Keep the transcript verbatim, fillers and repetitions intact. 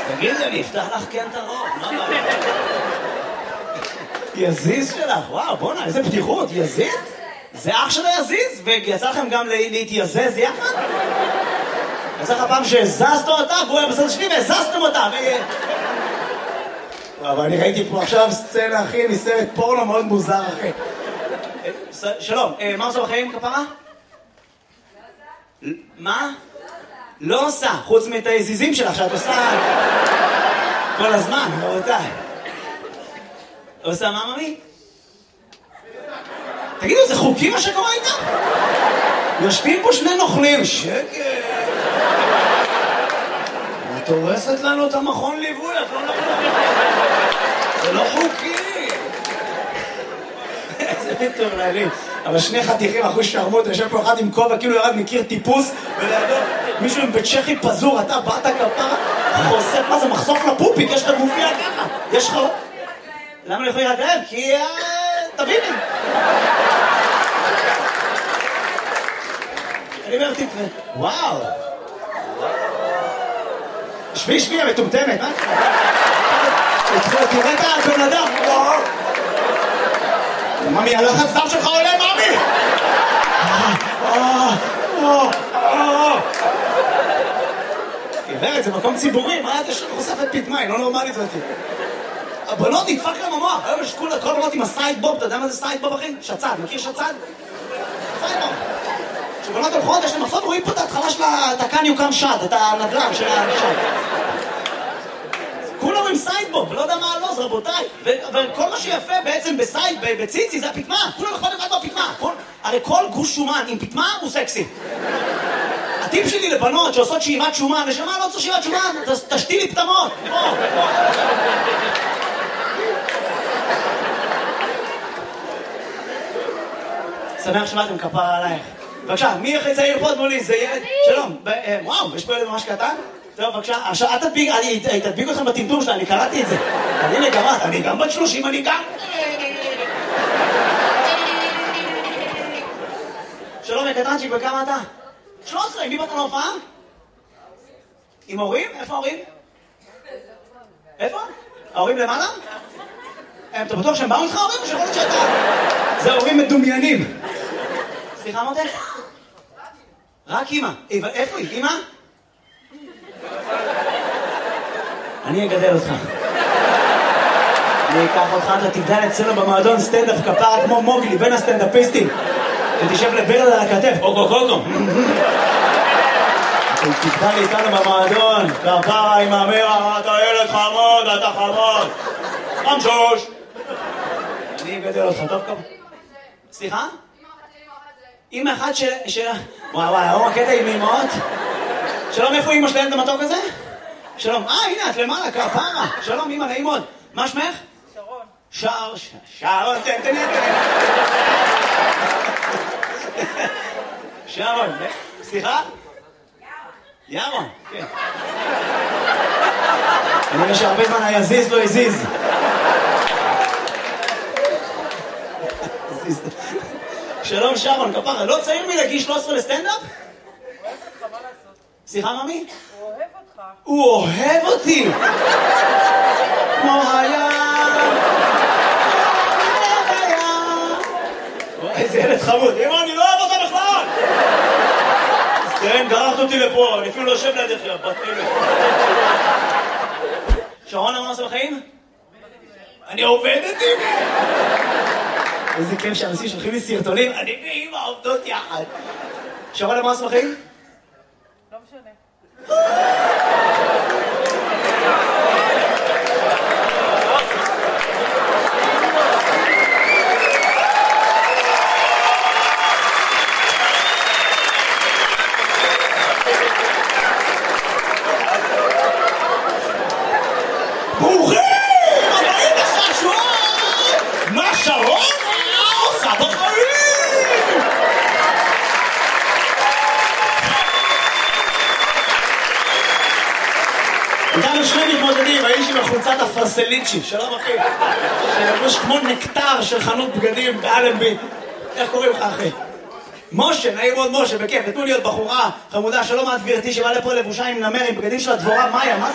תגידי, אני אפתח לך כן את הרוב, מה הבעיה? יזיז שלך, וואו, בוא'נה, איזה פתיחות, יזיז? זה אח שלו יזיז? ויצא לכם גם להתייזז יחד? יצא לך פעם שהזזת אותה, והוא היה בסדר שלי והזזתם אותה, ו... אבל אני ראיתי פה עכשיו סצנה, אחי, מסרט פורנו מאוד מוזר, אחי. שלום, מה עושה בחיים, כפרה? מה? לא עושה, חוץ מאת היזיזים שלך שאת עושה כל הזמן, רבותיי. עושה מה, ממי? תגידו, זה חוקי מה שקורה איתה? יושבים פה שני נוכלים, שקט. את הורסת לנו את המכון ליווי, את לא נוכלים. זה לא חוקי. איזה מטורללים. אבל שני חתיכים אחוז שרמות, יושב פה אחד עם כובע, כאילו ירד מכיר טיפוס, ולידו מישהו עם בצ'כי פזור, אתה באת כפרה, חושף, מה זה, מחשוף לפופיק, יש לך גופיה ככה, יש לך... למה לא יכולים להגרב? כי... תביני. אני אומר, תתראה, וואו. שבי, שבי, המטומטמת, מה? תראה את הבן אדם, וואו. ממי, הלחץ דם שלך עולה, ממי! עברת, זה מקום ציבורי, מה אתה חושפת פתמה, היא לא נורמלית זאתי. הבנות נדפק להם המוח, היום יש כל הבנות עם הסיידבוב, אתה יודע מה זה סיידבוב, אחי? שצד, מכיר שצד? סיידבוב. כשבנות הולכות, יש להם מחסות, רואים פה את ההתחלה של התקן יוקם שד, את הנדל"ן של השד. כולם עם סיידבוב, לא יודע מה הלוז, רבותיי. וכל מה שיפה בעצם בסייד, בציצי, זה הפתמה. כולם יכולים לבד בפתמה. הרי כל גוש שומן עם פתמה הוא סקסי. הטיפ שלי לבנות שעושות שאיבת שומן, נשמה, לא צריך שאיבת שומן, תשתי לי פתמות. שמח שבאתם, כפרה עלייך. בבקשה, מי הכי צעיר פה מולי? זה ילד? שלום. וואו, יש פה ילד ממש קטן? טוב, בבקשה, עכשיו, אל תדביק, אני תדביק אתכם בטמטום שלה, אני קראתי את זה. הנה, גם את, אני גם בת שלושים, אני גם... שלום, קטנצ'יק, וכמה אתה? שלוש עשרה, עם מי באת להופעה? עם הורים? איפה ההורים? איפה? ההורים למעלה? אתה בטוח שהם באו איתך ההורים או שיכול להיות שאתה... זה הורים מדומיינים. סליחה, מותק? רק אמא. איפה היא? אמא? אני אגדל אותך. אני אקח אותך, אתה תגדל אצלנו במועדון סטנדאפ כפרה כמו מוגלי, בין הסטנדאפיסטים. ותשב לברד על הכתף, אוקו קוקו. תגדל לי איתנו במועדון, כפרה עם המרה, אתה ילד חמוד, אתה חמוד. חמשוש. אני אגדל אותך, טוב כפרה. סליחה? אמא אחת של... וואי וואי, היום הקטע עם אמאות. שלום, איפה אמא שלהם את המתוק הזה? שלום, אה, הנה, את למעלה, כפרה. שלום, אמא, נעים מאוד. מה שמך? שרון. שר, שרון, תן, תן, תן. שרון, סליחה? ירון. ירון, כן. אני רואה שהרבה זמן היזיז לא הזיז. שלום, שרון, כפרה. לא צעיר מלהגיש שלוש עשרה לסטנדאפ? אוהב אותך, מה לעשות? סליחה, ממי? הוא אוהב אותך. הוא אוהב אותי! כמו הים! כמו הים! איזה ילד חמוד! אמא, אני לא אוהב אותה בכלל! כן, גררת אותי לפה, אני אפילו לא יושב לידך, יא בת אלף. שרון, מה עושה בחיים? אני עובדת עם אמא! איזה כיף שאנשים שולחים לי סרטונים, אני ואמא עובדות יחד. שרון, מה עושה בחיים? לא משנה. ברוכים! הבאים לחשוב! מה שרון עושה בחיים? איתנו שני מתמודדים, האיש עם החולצת הפרסליצ'י, שלום אחי, שלבוש כמו נקטר של חנות בגדים באלנבי. איך קוראים לך אחי? משה, נעים מאוד משה, בכיף, נתנו לי עוד בחורה חמודה, שלום את גברתי שבא לפה לבושה עם נמר עם בגדים של הדבורה, מאיה, מה זה?